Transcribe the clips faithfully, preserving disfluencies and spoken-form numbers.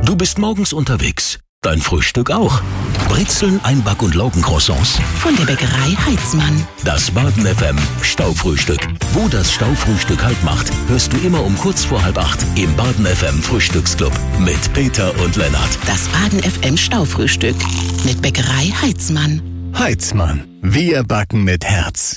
Du bist morgens unterwegs. Dein Frühstück auch. Brezeln, Einback- und Laugencroissants. Von der Bäckerei Heitzmann. Das Baden F M Staufrühstück. Wo das Staufrühstück Halt macht, hörst du immer um kurz vor halb acht im Baden F M Frühstücksclub mit Peter und Lennart. Das Baden F M Staufrühstück mit Bäckerei Heitzmann. Heitzmann. Wir backen mit Herz.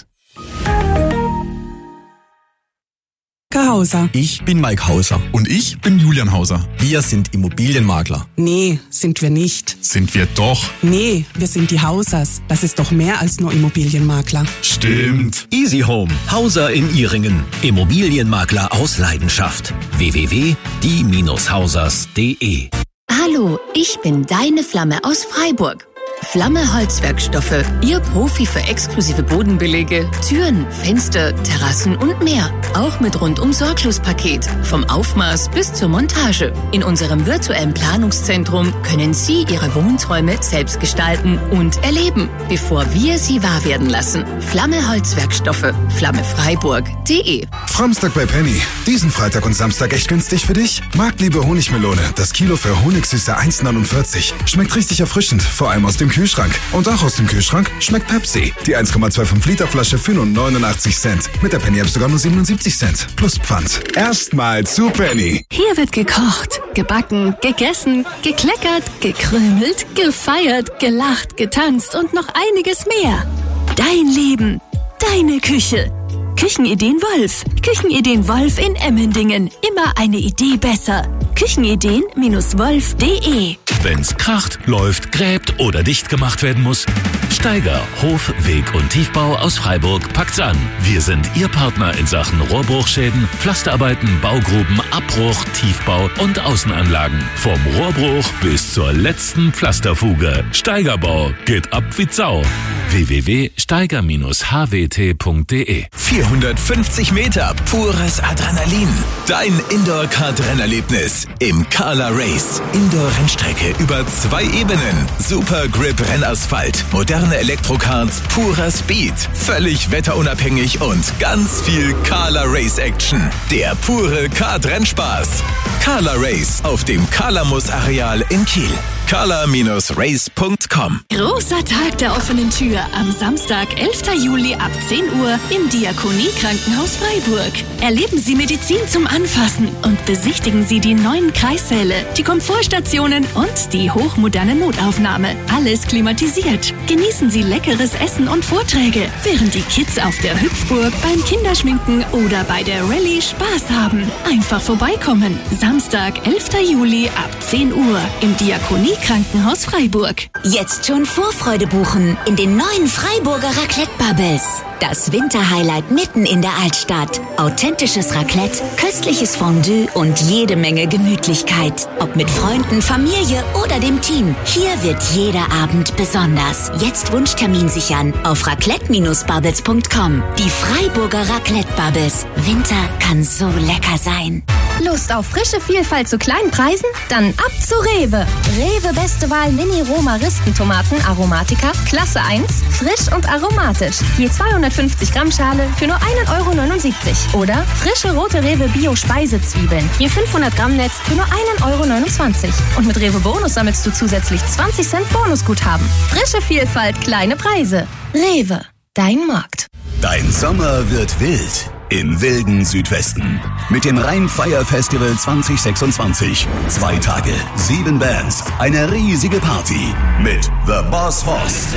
Hauser. Ich bin Mike Hauser. Und ich bin Julian Hauser. Wir sind Immobilienmakler. Nee, sind wir nicht. Sind wir doch. Nee, wir sind die Hausers. Das ist doch mehr als nur Immobilienmakler. Stimmt. Easy Home. Hauser in Ihringen. Immobilienmakler aus Leidenschaft. w w w punkt die Bindestrich hausers punkt de. Hallo, ich bin deine Flamme aus Freiburg. Flamme Holzwerkstoffe, Ihr Profi für exklusive Bodenbelege, Türen, Fenster, Terrassen und mehr. Auch mit Rundum-Sorglos-Paket, vom Aufmaß bis zur Montage. In unserem virtuellen Planungszentrum können Sie Ihre Wohnträume selbst gestalten und erleben, bevor wir sie wahr werden lassen. Flamme Holzwerkstoffe, flammefreiburg punkt de. Framstag bei Penny. Diesen Freitag und Samstag echt günstig für dich? Marktliebe Honigmelone. Das Kilo für Honigsüße eins neunundvierzig. Schmeckt richtig erfrischend, vor allem aus dem Kühlschrank. Und auch aus dem Kühlschrank schmeckt Pepsi. Die eins Komma fünfundzwanzig Liter Flasche für nur neunundachtzig Cent. Mit der Penny App sogar nur siebenundsiebzig Cent. Plus Pfand. Erstmal zu Penny. Hier wird gekocht, gebacken, gegessen, gekleckert, gekrümelt, gefeiert, gelacht, getanzt und noch einiges mehr. Dein Leben, deine Küche. Küchenideen Wolf. Küchenideen Wolf in Emmendingen. Immer eine Idee besser. Küchenideen Wolf punkt de. Wenn's kracht, läuft, gräbt oder dicht gemacht werden muss, Steiger, Hof, Weg und Tiefbau aus Freiburg packt's an. Wir sind Ihr Partner in Sachen Rohrbruchschäden, Pflasterarbeiten, Baugruben, Abbruch, Tiefbau und Außenanlagen. Vom Rohrbruch bis zur letzten Pflasterfuge. Steigerbau geht ab wie Sau. w w w punkt steiger Bindestrich h w t punkt de. vierhundertfünfzig Meter pures Adrenalin. Dein Indoor-Kart-Rennerlebnis im Carla Race. Indoor-Rennstrecke über zwei Ebenen. Super Grip Rennasphalt. Moderne Elektrokarts, purer Speed. Völlig wetterunabhängig und ganz viel Carla Race Action. Der pure Kart-Rennspaß. Carla Race auf dem Carlamus-Areal in Kiel. carla Bindestrich race punkt com. Großer Tag der offenen Tür am Samstag, elften Juli ab zehn Uhr im Diakonie-Krankenhaus Freiburg. Erleben Sie Medizin zum Anfassen und besichtigen Sie die neuen Kreissäle, die Komfortstationen und die hochmoderne Notaufnahme. Alles klimatisiert. Genießen Sie leckeres Essen und Vorträge, während die Kids auf der Hüpfburg, beim Kinderschminken oder bei der Rallye Spaß haben. Einfach vorbeikommen. Samstag, elften Juli ab zehn Uhr im Diakonie-Krankenhaus Freiburg. Jetzt schon Vorfreude buchen in den neuen Freiburger Raclette Bubbles. Das Winterhighlight mitten in der Altstadt. Authentisches Raclette, köstliches Fondue und jede Menge Gemütlichkeit. Ob mit Freunden, Familie oder dem Team. Hier wird jeder Abend besonders. Jetzt Wunschtermin sichern auf raclette Bindestrich bubbles punkt com. Die Freiburger Raclette Bubbles. Winter kann so lecker sein. Lust auf frische Vielfalt zu kleinen Preisen? Dann ab zu Rewe. Rewe Beste Wahl Mini Roma Ristentomaten Aromatica, Klasse eins, frisch und aromatisch. Je zweihundertfünfzig Gramm Schale für nur ein Euro neunundsiebzig. Oder frische rote Rewe Bio Speisezwiebeln. Je fünfhundert Gramm Netz für nur ein Euro neunundzwanzig. Und mit Rewe Bonus sammelst du zusätzlich zwanzig Cent Bonusguthaben. Frische Vielfalt, kleine Preise. Rewe, dein Markt. Dein Sommer wird wild. Im wilden Südwesten. Mit dem Rheinfire Festival zwanzig sechsundzwanzig. Zwei Tage, sieben Bands, eine riesige Party. Mit The Boss Hoss.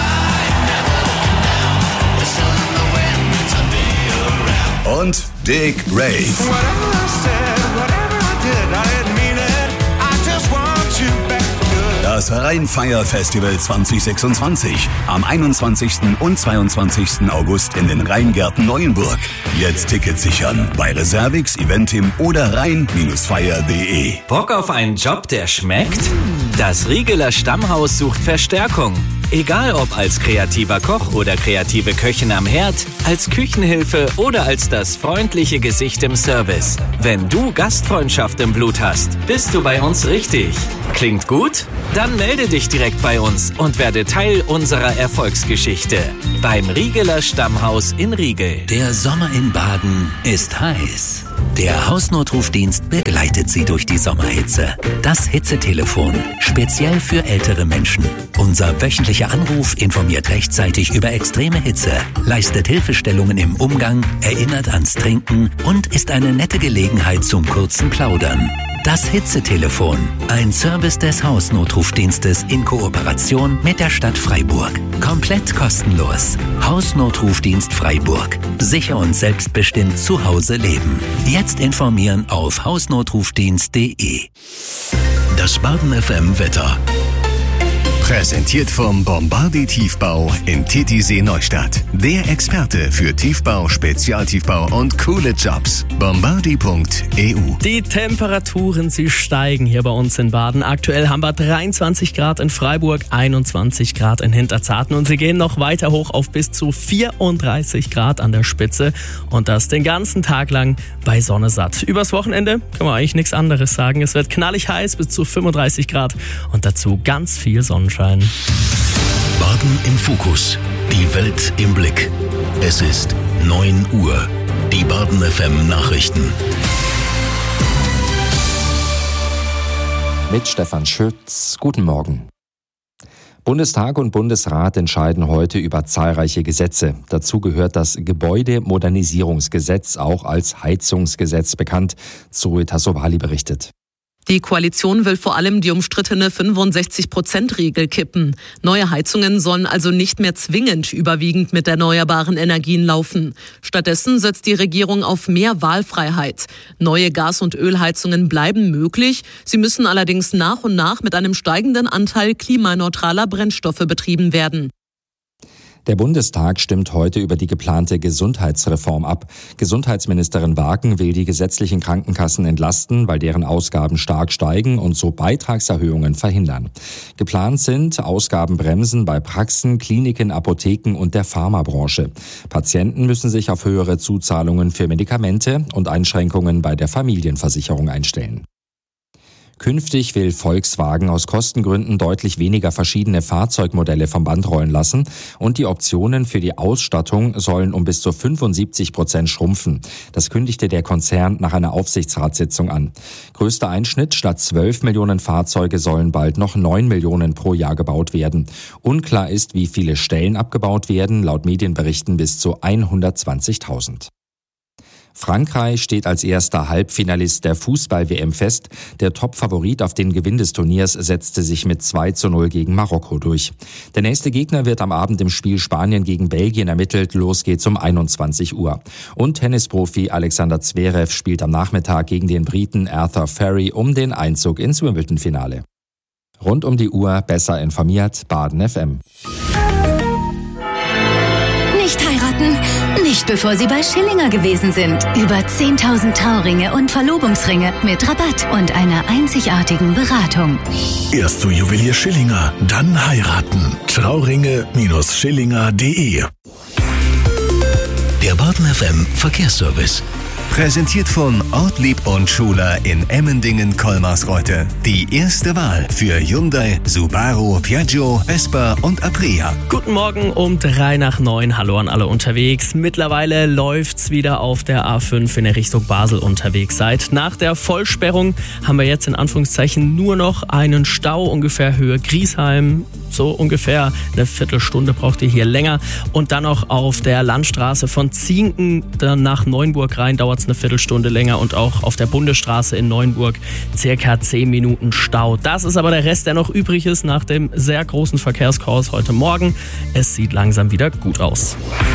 Und Dick Ray. Das Rheinfire Festival zwanzig sechsundzwanzig. Am einundzwanzigsten und zweiundzwanzigsten August in den Rheingärten Neuenburg. Jetzt Tickets sichern bei Reservix, Eventim oder rhein Bindestrich fire punkt de. Bock auf einen Job, der schmeckt? Das Riegeler Stammhaus sucht Verstärkung. Egal ob als kreativer Koch oder kreative Köchin am Herd, als Küchenhilfe oder als das freundliche Gesicht im Service. Wenn du Gastfreundschaft im Blut hast, bist du bei uns richtig. Klingt gut? Dann melde dich direkt bei uns und werde Teil unserer Erfolgsgeschichte. Beim Riegeler Stammhaus in Riegel. Der Sommer in Baden ist heiß. Der Hausnotrufdienst begleitet Sie durch die Sommerhitze. Das Hitzetelefon, speziell für ältere Menschen. Unser wöchentlicher Anruf informiert rechtzeitig über extreme Hitze, leistet Hilfestellungen im Umgang, erinnert ans Trinken und ist eine nette Gelegenheit zum kurzen Plaudern. Das Hitzetelefon, ein Service des Hausnotrufdienstes in Kooperation mit der Stadt Freiburg. Komplett kostenlos. Hausnotrufdienst Freiburg. Sicher und selbstbestimmt zu Hause leben. Jetzt informieren auf hausnotrufdienst punkt de. Das Baden F M Wetter. Präsentiert vom Bombardi Tiefbau in Titisee Neustadt. Der Experte für Tiefbau, Spezialtiefbau und coole Jobs. bombardi punkt e u. Die Temperaturen, sie steigen hier bei uns in Baden. Aktuell haben wir dreiundzwanzig Grad in Freiburg, einundzwanzig Grad in Hinterzarten und sie gehen noch weiter hoch auf bis zu vierunddreißig Grad an der Spitze und das den ganzen Tag lang bei Sonne satt. Übers Wochenende können wir eigentlich nichts anderes sagen. Es wird knallig heiß bis zu fünfunddreißig Grad und dazu ganz viel Sonnenschein. Baden im Fokus. Die Welt im Blick. Es ist neun Uhr. Die Baden F M Nachrichten. Mit Stefan Schütz. Guten Morgen. Bundestag und Bundesrat entscheiden heute über zahlreiche Gesetze. Dazu gehört das Gebäudemodernisierungsgesetz, auch als Heizungsgesetz bekannt. Zoe Tassovali berichtet. Die Koalition will vor allem die umstrittene fünfundsechzig Prozent Regel kippen. Neue Heizungen sollen also nicht mehr zwingend überwiegend mit erneuerbaren Energien laufen. Stattdessen setzt die Regierung auf mehr Wahlfreiheit. Neue Gas- und Ölheizungen bleiben möglich. Sie müssen allerdings nach und nach mit einem steigenden Anteil klimaneutraler Brennstoffe betrieben werden. Der Bundestag stimmt heute über die geplante Gesundheitsreform ab. Gesundheitsministerin Wagen will die gesetzlichen Krankenkassen entlasten, weil deren Ausgaben stark steigen und so Beitragserhöhungen verhindern. Geplant sind Ausgabenbremsen bei Praxen, Kliniken, Apotheken und der Pharmabranche. Patienten müssen sich auf höhere Zuzahlungen für Medikamente und Einschränkungen bei der Familienversicherung einstellen. Künftig will Volkswagen aus Kostengründen deutlich weniger verschiedene Fahrzeugmodelle vom Band rollen lassen und die Optionen für die Ausstattung sollen um bis zu fünfundsiebzig Prozent schrumpfen. Das kündigte der Konzern nach einer Aufsichtsratssitzung an. Größter Einschnitt: statt zwölf Millionen Fahrzeuge sollen bald noch neun Millionen pro Jahr gebaut werden. Unklar ist, wie viele Stellen abgebaut werden, laut Medienberichten bis zu hundertzwanzigtausend. Frankreich steht als erster Halbfinalist der Fußball-W M fest. Der Top-Favorit auf den Gewinn des Turniers setzte sich mit zwei zu null gegen Marokko durch. Der nächste Gegner wird am Abend im Spiel Spanien gegen Belgien ermittelt. Los geht's um einundzwanzig Uhr. Und Tennisprofi Alexander Zverev spielt am Nachmittag gegen den Briten Arthur Ferry um den Einzug ins Wimbledon-Finale. Rund um die Uhr besser informiert, Baden F M. Nicht heiraten, nicht bevor Sie bei Schillinger gewesen sind. Über zehntausend Trauringe und Verlobungsringe mit Rabatt und einer einzigartigen Beratung. Erst zu Juwelier Schillinger, dann heiraten. Trauringe Schillinger punkt de. Der Baden F M Verkehrsservice. Präsentiert von Ortlieb und Schuler in Emmendingen-Kolmarsreuth. Die erste Wahl für Hyundai, Subaru, Piaggio, Vespa und Aprilia. Guten Morgen um drei nach neun. Hallo an alle unterwegs. Mittlerweile läuft's wieder auf der A fünf in der Richtung Basel unterwegs seid. Nach der Vollsperrung haben wir jetzt in Anführungszeichen nur noch einen Stau, ungefähr Höhe Griesheim. So ungefähr eine Viertelstunde braucht ihr hier länger. Und dann noch auf der Landstraße von Zienken dann nach Neunburg rein dauert es eine Viertelstunde länger und auch auf der Bundesstraße in Neunburg circa zehn Minuten Stau. Das ist aber der Rest, der noch übrig ist nach dem sehr großen Verkehrschaos heute Morgen. Es sieht langsam wieder gut aus.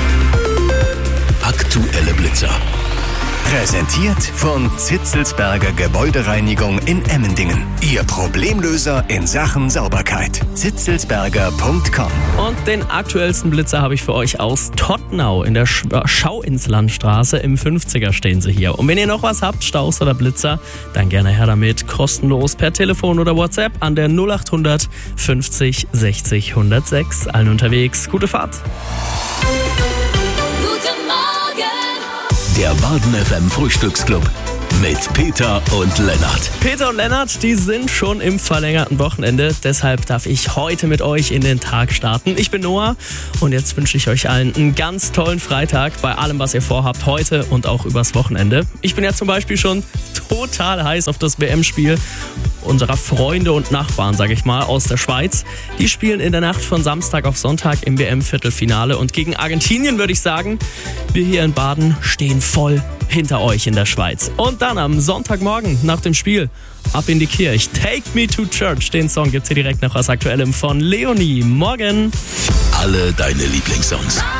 Aktuelle Blitzer. Präsentiert von Zitzelsberger Gebäudereinigung in Emmendingen. Ihr Problemlöser in Sachen Sauberkeit. zitzelsberger punkt com. Und den aktuellsten Blitzer habe ich für euch aus Tottenau in der Schauinslandstraße. Im fünfziger stehen sie hier. Und wenn ihr noch was habt, Staus oder Blitzer, dann gerne her damit. Kostenlos per Telefon oder WhatsApp an der null acht hundert fünfzig sechzig hundertsechs. Allen unterwegs, gute Fahrt. Der Baden F M Frühstücksclub. mit Peter und Lennart. Peter und Lennart, die sind schon im verlängerten Wochenende. Deshalb darf ich heute mit euch in den Tag starten. Ich bin Noah und jetzt wünsche ich euch allen einen ganz tollen Freitag bei allem, was ihr vorhabt heute und auch übers Wochenende. Ich bin ja zum Beispiel schon total heiß auf das W M-Spiel unserer Freunde und Nachbarn, sage ich mal, aus der Schweiz. Die spielen in der Nacht von Samstag auf Sonntag im W M-Viertelfinale und gegen Argentinien würde ich sagen, wir hier in Baden stehen voll hinter euch in der Schweiz. Und dann am Sonntagmorgen nach dem Spiel ab in die Kirche. Take Me to Church, den Song gibt's hier direkt noch aus Aktuellem von Leonie. Morgen. Alle deine Lieblingssongs.